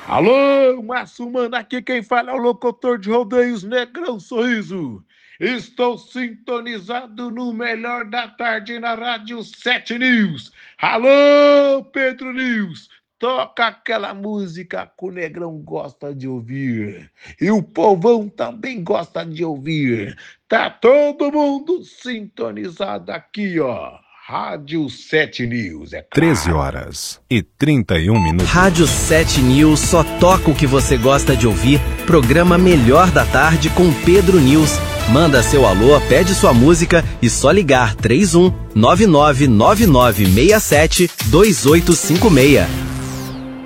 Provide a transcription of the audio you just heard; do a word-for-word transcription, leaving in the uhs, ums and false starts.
Alô, Márcio Mano, aqui quem fala é o locutor de rodeios Negrão Sorriso. Estou sintonizado no melhor da tarde na Rádio sete News. Alô, Pedro News, toca aquela música que o Negrão gosta de ouvir. E o povão também gosta de ouvir. Tá todo mundo sintonizado aqui, ó. Rádio sete News, é claro. treze horas e trinta e um minutos. Rádio sete News só toca o que você gosta de ouvir. Programa Melhor da Tarde com Pedro News. Manda seu alô, pede sua música e só ligar três um nove nove nove nove seis sete dois oito cinco seis.